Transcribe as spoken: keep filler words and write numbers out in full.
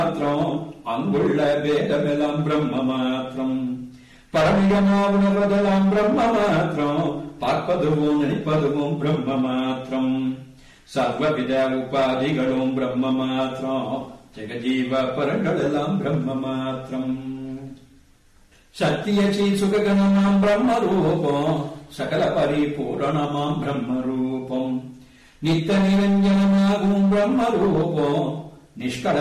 மாத்திரம் அங்குள்ள வேதமெல்லாம் பிரம்ம மாத்திரம் பரமிடமா உணர்வதெல்லாம் பிரம்ம மாத்திரம் பார்ப்பதுவும் நினைப்பதுவும் பிரம்ம மாத்திரம் சர்வவித உபாதிகளும் பிரம்ம மாத்திரம் ஜெகஜீவ பரங்களெல்லாம் பிரம்ம மாத்திரம் சத்தியசி சுககணமாம் பிரம்ம ரூபம் சகல பரிபூரணமாம் பிரம்ம ரூபம் நித்த நிரஞ்சனமாகும் பிரம்ம ரூபம் நிஷ்கல